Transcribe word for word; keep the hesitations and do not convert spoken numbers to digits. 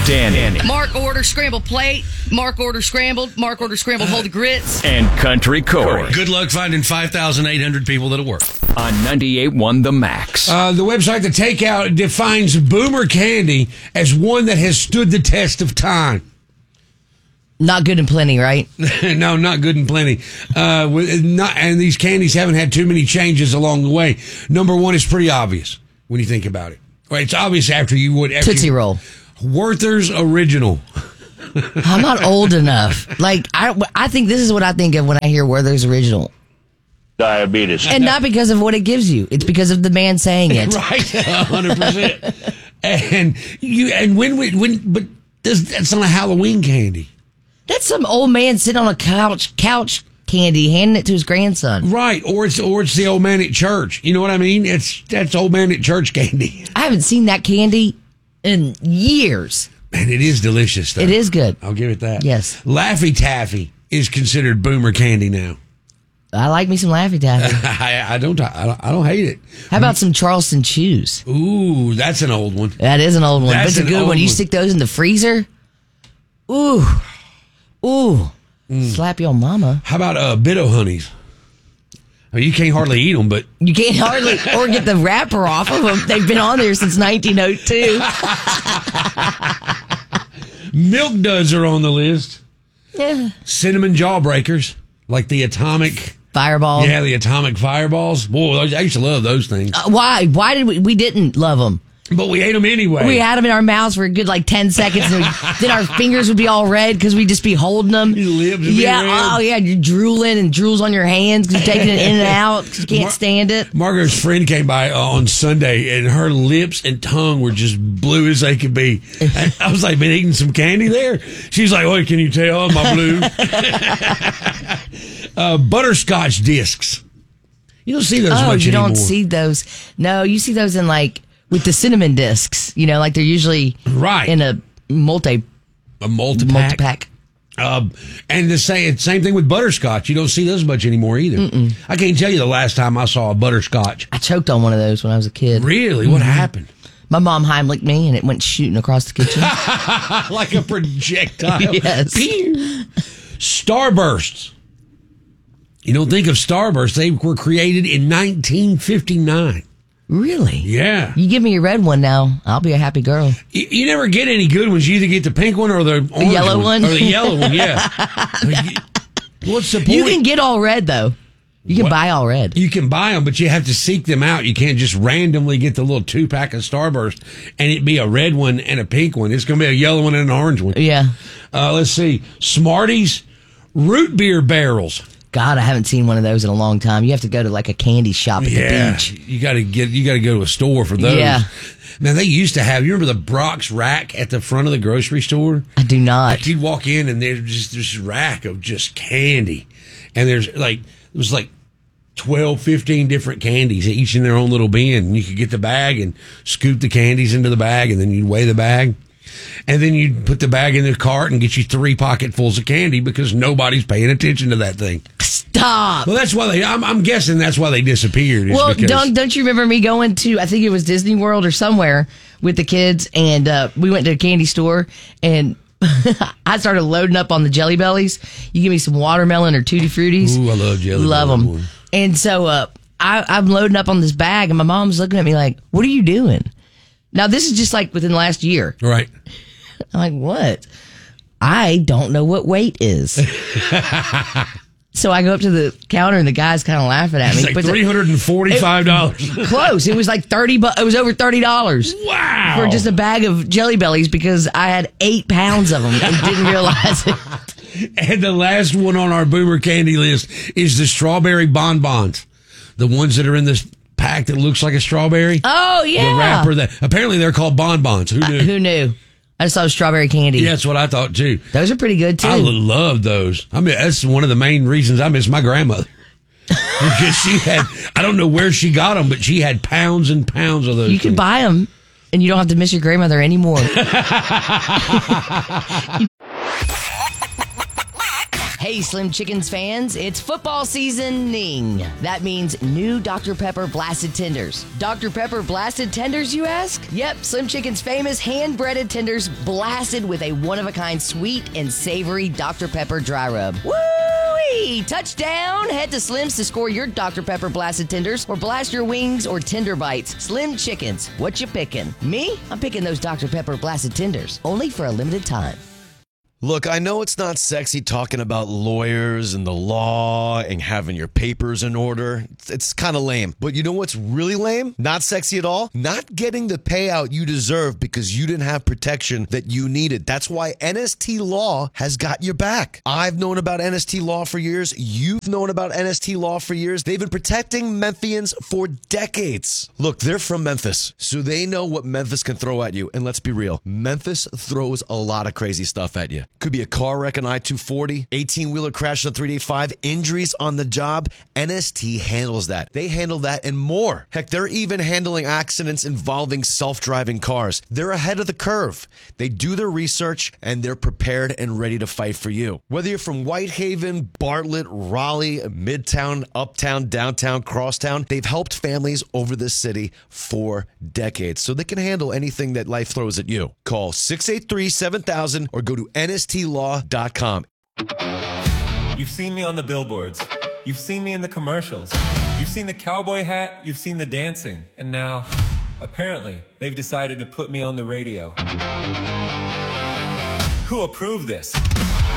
Danny. Mark order scrambled plate. Mark order scrambled. Mark order scrambled whole grits. And Country Corey. Good luck finding five thousand eight hundred people that'll work. On ninety-eight point one The Max. Uh, the website The Takeout defines Boomer Candy as one that has stood the test of time. Not good and plenty, right? No, not good and plenty. Uh, with not, and these candies haven't had too many changes along the way. Number one is pretty obvious when you think about it. Well, it's obvious after you would. After Tootsie you, Roll. Werther's Original. I'm not old enough. Like, I, I think this is what I think of when I hear Werther's Original. Diabetes. And not because of what it gives you. It's because of the man saying it. Right, one hundred percent. And you and when we when but this, that's not a Halloween candy. That's some old man sitting on a couch, couch candy, handing it to his grandson. Right, or it's or it's the old man at church. You know what I mean? It's that's old man at church candy. I haven't seen that candy in years. And it is delicious, though. It is good. I'll give it that. Yes. Laffy Taffy is considered Boomer candy now. I like me some Laffy Taffy. I, I don't. I don't. I don't hate it. How about some Charleston Chews? Ooh, that's an old one. That is an old one. That's but it's a an good old one. You one. stick those in the freezer. Ooh, ooh, slap your mama. How about uh, Bit-O Honeys? I mean, you can't hardly eat them, but You can't hardly or get the wrapper off of them. They've been on there since nineteen oh two. Milk Duds are on the list. Yeah. Cinnamon Jawbreakers, like the atomic Fireball. Yeah, the atomic fireballs. Boy, those- I used to love those things. Uh, why? Why did we? We didn't love them. But we ate them anyway. We had them in our mouths for a good like ten seconds, and we, then our fingers would be all red because we'd just be holding them. Your lips would be yeah, red. oh yeah, you're drooling and drools on your hands because you're taking it in and out because you can't Mar- stand it. Margaret's friend came by uh, on Sunday, and her lips and tongue were just blue as they could be. And I was like, been eating some candy there? She's like, oh, can you tell my blue? uh, butterscotch discs. You don't see those Oh, much you anymore. don't see those. No, you see those in like with the cinnamon discs. You know, like they're usually Right. in a multi a multi multi pack. Um, and the same, same thing with butterscotch. You don't see those much anymore either. Mm-mm. I can't tell you the last time I saw a butterscotch. I choked on one of those when I was a kid. Really? What happened? My mom Heimlicked me, and it went shooting across the kitchen. Like a projectile. Yes. Pew! Starbursts. You don't think of Starbursts. They were created in nineteen fifty-nine. Really? Yeah. You give me a red one now, I'll be a happy girl. You, you never get any good ones. You either get the pink one or the orange yellow one? Or the yellow one, yeah. What's the point? You can get all red, though. You can What? buy all red. You can buy them, but you have to seek them out. You can't just randomly get the little two pack of Starburst and it be a red one and a pink one. It's going to be a yellow one and an orange one. Yeah. Uh, let's see. Smarties, root beer barrels. God, I haven't seen one of those in a long time. You have to go to like a candy shop at Yeah, the beach. you got to get. You got to go to a store for those. Yeah. Man, they used to have. You remember the Brock's rack at the front of the grocery store? I do not. Like you'd walk in and there's just this rack of just candy, and there's like it was like twelve, fifteen different candies, each in their own little bin. And you could get the bag and scoop the candies into the bag, and then you'd weigh the bag. And then you'd put the bag in the cart and get you three pocketfuls of candy because nobody's paying attention to that thing. Stop. Well, that's why they, I'm, I'm guessing that's why they disappeared. is Well, because, don't don't you remember me going to, I think it was Disney World or somewhere with the kids, and uh, we went to a candy store, and I started loading up on the Jelly Bellies. You give me some watermelon or Tutti Fruities. Ooh, I love Jelly Love Belly, them. boy. And so uh, I, I'm loading up on this bag, and my mom's looking at me like, what are you doing? Now, this is just like within the last year. Right. I'm like, what? I don't know what weight is. So I go up to the counter, and the guy's kind of laughing at me. It's like But the- three hundred forty-five dollars. Close. It was like thirty. Bu- it was over thirty dollars. Wow. For just a bag of Jelly Bellies because I had eight pounds of them and didn't realize it. And the last one on our Boomer candy list is the strawberry bonbons. The ones that are in this pack that looks like a strawberry. Oh yeah. The wrapper that apparently they're called bonbons. Who knew? Uh, who knew? I just saw strawberry candy. Yeah, that's what I thought too. Those are pretty good too. I love those. I mean, that's one of the main reasons I miss my grandmother. Because she had, I don't know where she got them, but she had pounds and pounds of those. You can things. buy them, and you don't have to miss your grandmother anymore. Hey, Slim Chickens fans, it's football seasoning. That means new Doctor Pepper Blasted Tenders. Doctor Pepper Blasted Tenders, you ask? Yep, Slim Chicken's famous hand-breaded tenders blasted with a one-of-a-kind sweet and savory Doctor Pepper dry rub. Woo-wee! Touchdown! Head to Slim's to score your Doctor Pepper Blasted Tenders or blast your wings or tender bites. Slim Chickens, what you picking? Me? I'm picking those Doctor Pepper Blasted Tenders, only for a limited time. Look, I know it's not sexy talking about lawyers and the law and having your papers in order. It's, it's kind of lame. But you know what's really lame? Not sexy at all? Not getting the payout you deserve because you didn't have protection that you needed. That's why N S T Law has got your back. I've known about N S T Law for years. You've known about N S T Law for years. They've been protecting Memphians for decades. Look, they're from Memphis, so they know what Memphis can throw at you. And let's be real, Memphis throws a lot of crazy stuff at you. Could be a car wreck on I two forty, eighteen-wheeler crash on three eighty-five, injuries on the job. N S T handles that. They handle that and more. Heck, they're even handling accidents involving self-driving cars. They're ahead of the curve. They do their research, and they're prepared and ready to fight for you. Whether you're from Whitehaven, Bartlett, Raleigh, Midtown, Uptown, Downtown, Crosstown, they've helped families over this city for decades, so they can handle anything that life throws at you. Call six eight three, seven thousand or go to N S T law dot com. You've seen me on the billboards. You've seen me in the commercials. You've seen the cowboy hat. You've seen the dancing. And now, apparently, they've decided to put me on the radio. Who approved this?